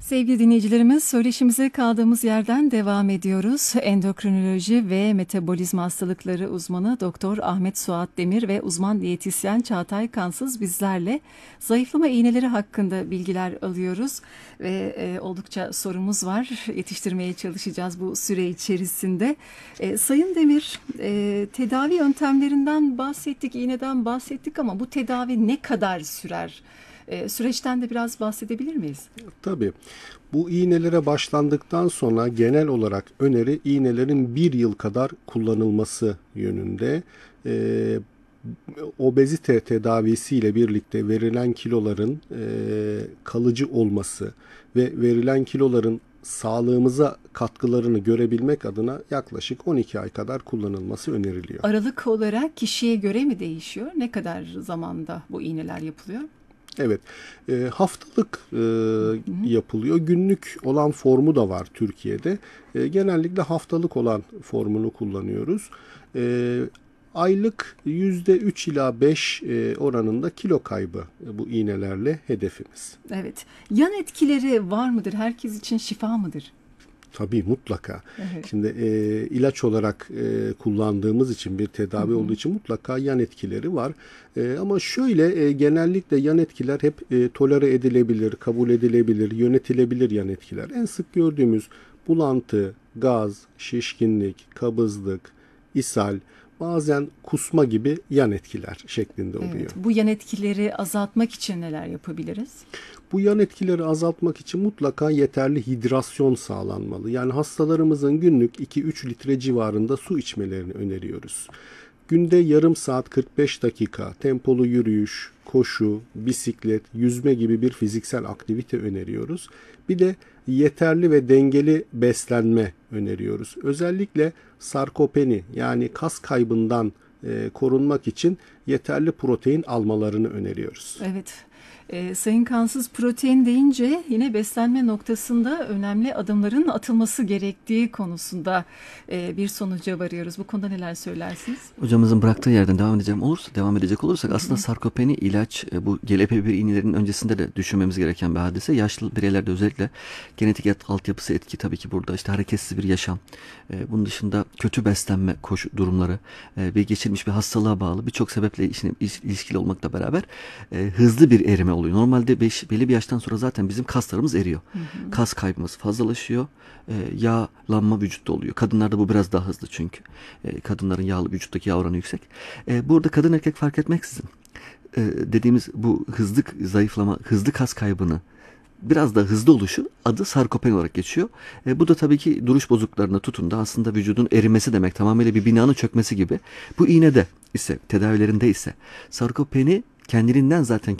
Sevgili dinleyicilerimiz, söyleşimize kaldığımız yerden devam ediyoruz. Endokrinoloji ve metabolizma hastalıkları uzmanı Doktor Ahmet Suat Demir ve uzman diyetisyen Çağatay Kansız bizlerle zayıflama iğneleri hakkında bilgiler alıyoruz. Ve oldukça sorumuz var. Yetiştirmeye çalışacağız bu süre içerisinde. Sayın Demir, tedavi yöntemlerinden bahsettik, iğneden bahsettik ama bu tedavi ne kadar sürer? Süreçten de biraz bahsedebilir miyiz? Tabii. Bu iğnelere başlandıktan sonra genel olarak öneri iğnelerin 1 yıl kadar kullanılması yönünde. Obezite tedavisiyle birlikte verilen kiloların kalıcı olması ve verilen kiloların sağlığımıza katkılarını görebilmek adına yaklaşık 12 ay kadar kullanılması öneriliyor. Aralık olarak kişiye göre mi değişiyor? Ne kadar zamanda bu iğneler yapılıyor? Evet, haftalık yapılıyor. Günlük olan formu da var Türkiye'de. Genellikle haftalık olan formunu kullanıyoruz. Aylık %3 ila 5 oranında kilo kaybı bu iğnelerle hedefimiz. Evet. Yan etkileri var mıdır? Herkes için şifa mıdır? Tabii mutlaka. Evet. Şimdi ilaç olarak kullandığımız için bir tedavi olduğu için mutlaka yan etkileri var. Ama şöyle genellikle yan etkiler hep tolere edilebilir, kabul edilebilir, yönetilebilir yan etkiler. En sık gördüğümüz bulantı, gaz, şişkinlik, kabızlık, ishal, bazen kusma gibi yan etkiler şeklinde oluyor. Evet. Bu yan etkileri azaltmak için neler yapabiliriz? Bu yan etkileri azaltmak için mutlaka yeterli hidrasyon sağlanmalı. Yani hastalarımızın günlük 2-3 litre civarında su içmelerini öneriyoruz. Günde yarım saat 45 dakika tempolu yürüyüş, koşu, bisiklet, yüzme gibi bir fiziksel aktivite öneriyoruz. Bir de yeterli ve dengeli beslenme öneriyoruz. Özellikle sarkopeni yani kas kaybından korunmak için yeterli protein almalarını öneriyoruz. Evet. Sayın Kansız, protein deyince yine beslenme noktasında önemli adımların atılması gerektiği konusunda bir sonuca varıyoruz. Bu konuda neler söylersiniz? Hocamızın bıraktığı yerden devam edecek olursak aslında sarkopeni ilaç bu GLP-1 iğnelerinin öncesinde de düşünmemiz gereken bir hadise. Yaşlı bireylerde özellikle genetik altyapısı etki tabii ki burada. İşte hareketsiz bir yaşam. Bunun dışında kötü beslenme durumları ve geçirmiş bir hastalığa bağlı birçok sebeple ilişkili olmakla beraber hızlı bir erime oluyor. Normalde belli bir yaştan sonra zaten bizim kaslarımız eriyor. Kas kaybımız fazlalaşıyor. Yağlanma vücutta oluyor. Kadınlarda bu biraz daha hızlı çünkü. Kadınların vücuttaki yağ oranı yüksek. Burada kadın erkek fark etmeksizin dediğimiz bu hızlı zayıflama, hızlı kas kaybını biraz da hızlı oluşu adı sarkopeni olarak geçiyor. Bu da tabii ki duruş bozukluklarına tutun da aslında vücudun erimesi demek. Tamamıyla bir binanın çökmesi gibi. Bu iğnede ise, tedavilerinde ise sarkopeni kendiliğinden zaten